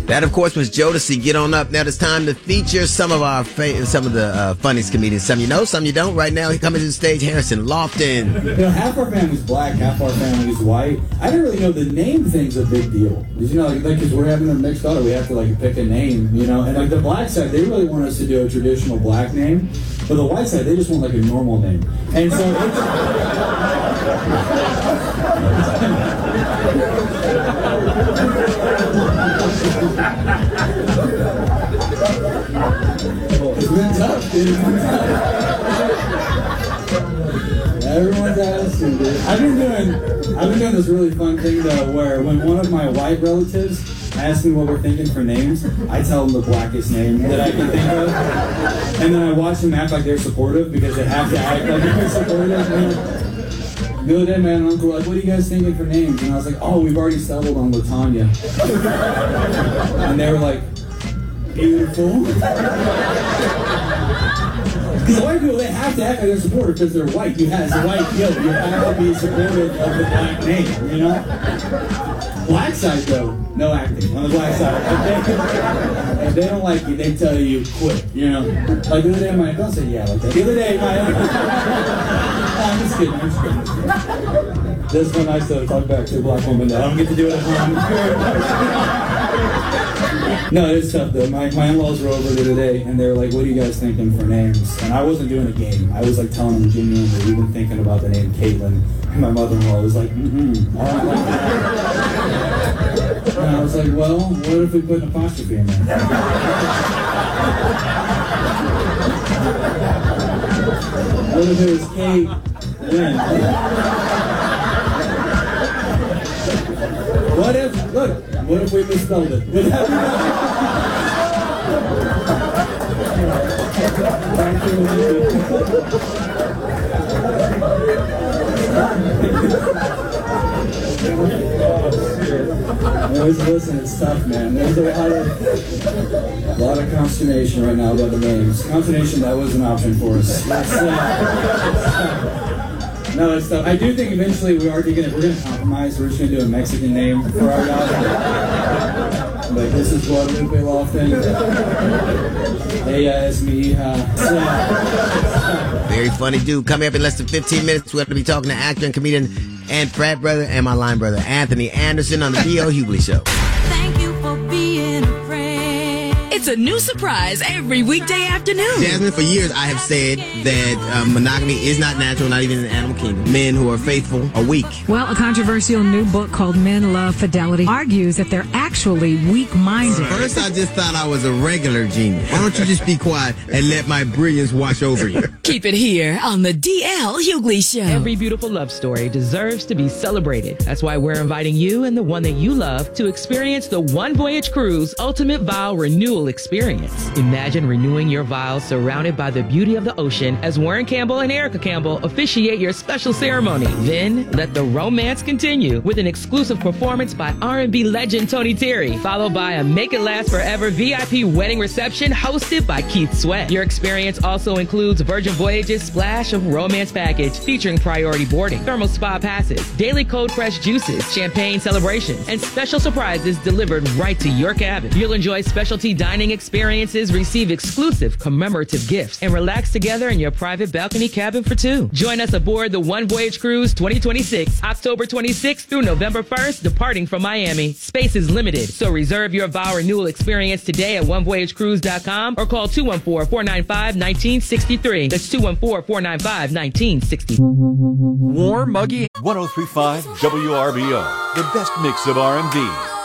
That, of course, was Jodeci. Get on up. Now it's time to feature some of the funniest comedians. Some you know, some you don't. Right now, he coming to the stage, Harrison Lofton. You know, half our family's black, half our family's white. I didn't really know the name thing's a big deal. Did you know, like, because we're having a mixed daughter, we have to, like, pick a name, you know? And, like, the black side, they really want us to do a traditional black name. But the white side, they just want, like, a normal name. And so it's been tough, dude. Everyone's asking, dude. I've been doing this really fun thing though, where when one of my white relatives asks me what we're thinking for names, I tell them the blackest name that I can think of, and then I watch them act like they're supportive because they have to act like they're supportive. The other day, man and uncle were like, "What are you guys thinking for names?" And I was like, "Oh, we've already settled on Latanya." And they were like, "Beautiful." Because white people, they have to act like they're supportive because they're white. You have white guilt. You have to be supportive of the black name, you know? Black side, though, no acting. On the black side, if they don't like you, they tell you quit, you know? Like the other day, don't say yeah like that. The other day, I'm just kidding. This is when I still talk back to a black woman that I don't get to do it at home. No, it's tough though. My in-laws were over the other day and they were like, "What are you guys thinking for names?" And I wasn't doing a game. I was like telling them genuinely, we've been thinking about the name Caitlin. And my mother-in-law was like, I don't like that. And I was like, well, what if we put an apostrophe in there? What if it was Kate Lynn? What if we misspelled it? Would that be Listen, it's tough, man. There's a lot of consternation right now about the names. Consternation, that was an option for us. No, it's tough. I do think eventually we're going to compromise. We're just going to do a Mexican name for our daughter. Like, this is Guadalupe Lofton. Ella es mi hija. Very funny dude. Coming up in less than 15 minutes, we're going to be talking to actor and comedian and frat brother and my line brother, Anthony Anderson, on the D.L. Hughley Show. Thank you for being a friend. It's a new surprise every weekday afternoon. Jasmine, for years I have said that monogamy is not natural, not even in the animal kingdom. Men who are faithful are weak. Well, a controversial new book called Men Love Fidelity argues that they're actually weak-minded. First, I just thought I was a regular genius. Why don't you just be quiet and let my brilliance wash over you? Keep it here on the D.L. Hughley Show. Every beautiful love story deserves to be celebrated. That's why we're inviting you and the one that you love to experience the One Voyage Cruise Ultimate Vow Renewal Experience. Imagine renewing your vows surrounded by the beauty of the ocean as Warren Campbell and Erica Campbell officiate your special ceremony. Then let the romance continue with an exclusive performance by R&B legend Tony Terry, followed by a Make It Last Forever VIP wedding reception hosted by Keith Sweat. Your experience also includes Virgin Voyages Splash of Romance Package featuring priority boarding, thermal spa passes, daily cold fresh juices, champagne celebrations, and special surprises delivered right to your cabin. You'll enjoy specialty dining experiences, receive exclusive commemorative gifts, and relax together in your private balcony cabin for two. Join us aboard the One Voyage Cruise 2026, October 26th through November 1st, departing from Miami. Space is limited, so reserve your vow renewal experience today at onevoyagecruise.com or call 214-495-1963. That's 214-495-1963. Warm, muggy, 103.5 WRBO. The best mix of R&B.